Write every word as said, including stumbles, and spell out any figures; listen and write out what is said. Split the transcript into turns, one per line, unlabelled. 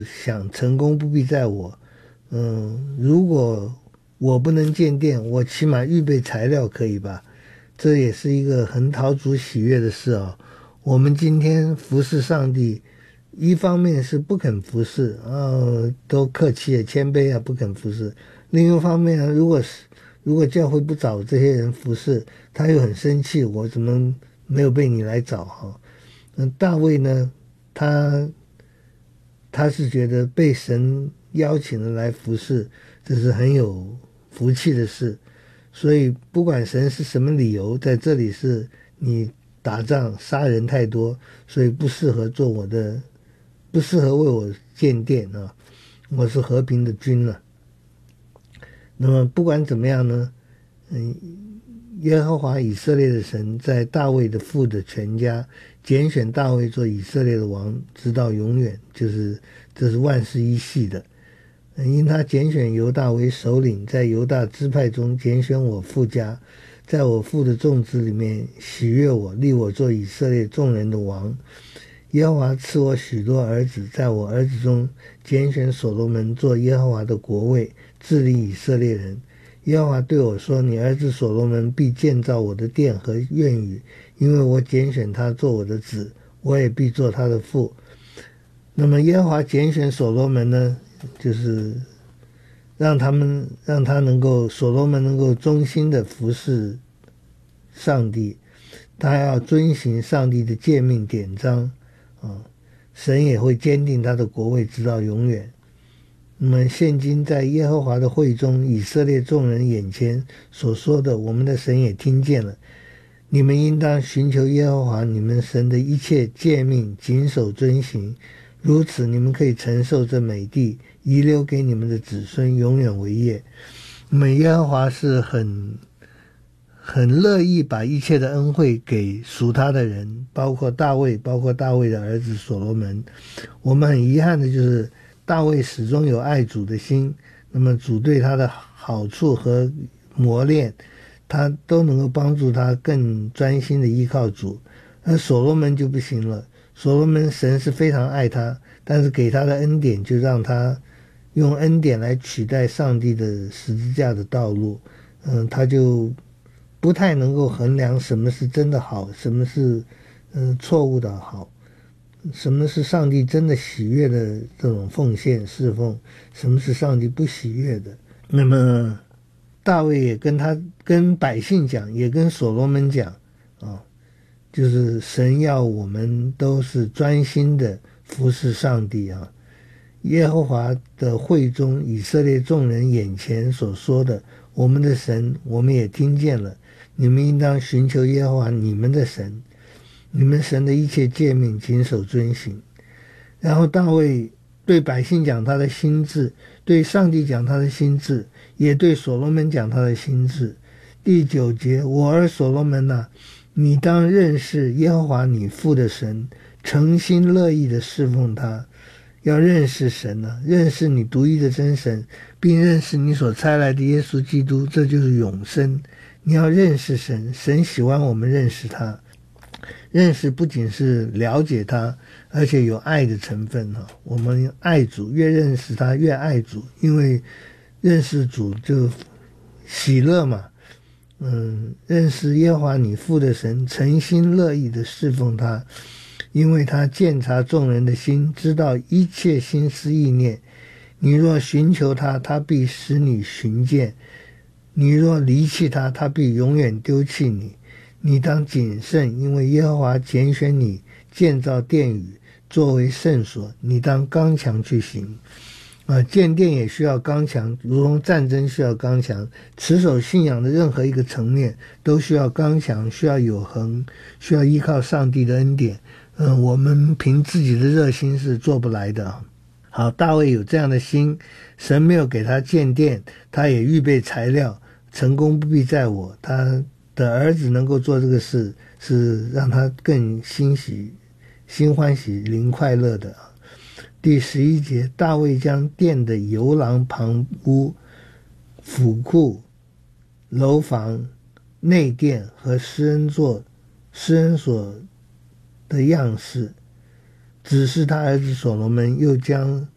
想成功不必在我。嗯，如果我不能建殿，我起码预备材料可以吧？这也是一个很讨主喜悦的事啊。我们今天服侍上帝，一方面是不肯服侍啊，都客气啊、谦卑啊，不肯服侍；另一方面呢，如果是如果教会不找这些人服侍，他又很生气，我怎么没有被你来找哈？那大卫呢，他他是觉得被神邀请了来服侍，这是很有福气的事。所以不管神是什么理由，在这里是你打仗杀人太多，所以不适合做我的，不适合为我建殿啊，我是和平的君了。那么不管怎么样呢，嗯，耶和华以色列的神在大卫的父的全家拣选大卫做以色列的王，直到永远，就是这是万世一系的。因他拣选犹大为首领，在犹大支派中拣选我父家，在我父的众子里面喜悦我，立我做以色列众人的王。耶和华赐我许多儿子，在我儿子中拣选所罗门做耶和华的国位，治理以色列人。耶和华对我说，你儿子所罗门必建造我的殿和院宇，因为我拣选他做我的子，我也必做他的父。那么耶和华拣选所罗门呢，就是让他们让他能够所罗门能够忠心的服侍上帝，他要遵行上帝的诫命典章啊，神也会坚定他的国位直到永远。那么现今在耶和华的会中，以色列众人眼前所说的，我们的神也听见了。你们应当寻求耶和华你们神的一切诫命，谨守遵行，如此你们可以承受这美地，遗留给你们的子孙，永远为业。那么耶和华是很很乐意把一切的恩惠给属他的人，包括大卫，包括大卫的儿子所罗门。我们很遗憾的就是大卫始终有爱主的心，那么主对他的好处和磨练，他都能够帮助他更专心的依靠主。而所罗门就不行了，所罗门神是非常爱他，但是给他的恩典就让他用恩典来取代上帝的十字架的道路。嗯，他就不太能够衡量什么是真的好，什么是嗯错误的好，什么是上帝真的喜悦的这种奉献侍奉，什么是上帝不喜悦的。那么大卫也跟他跟百姓讲，也跟所罗门讲啊，就是神要我们都是专心的服侍上帝啊。耶和华的会中以色列众人眼前所说的，我们的神我们也听见了，你们应当寻求耶和华你们的神，你们神的一切诫命谨守遵行。然后大卫对百姓讲他的心志，对上帝讲他的心志，也对所罗门讲他的心志。第九节，我儿所罗门啊，你当认识耶和华你父的神，诚心乐意的侍奉他。要认识神啊，认识你独一的真神，并认识你所差来的耶稣基督，这就是永生。你要认识神，神喜欢我们认识他。认识不仅是了解他，而且有爱的成分哈。我们爱主，越认识他越爱主，因为认识主就喜乐嘛。嗯，认识耶和华你父的神，诚心乐意的侍奉他，因为他鉴察众人的心，知道一切心思意念。你若寻求他，他必使你寻见；你若离弃他，他必永远丢弃你。你当谨慎，因为耶和华拣选你建造殿宇，作为圣所，你当刚强去行。啊，建殿也需要刚强，如同战争需要刚强，持守信仰的任何一个层面都需要刚强，需要有恒，需要依靠上帝的恩典。嗯，我们凭自己的热心是做不来的。好，大卫有这样的心，神没有给他建殿，他也预备材料，成功不必在我。他的儿子能够做这个事，是让他更欣喜、心欢喜、灵快乐的。第十一节，大卫将殿的游廊旁屋、府库、楼房、内殿和施恩座、施恩所的样式，指示他儿子所罗门，又将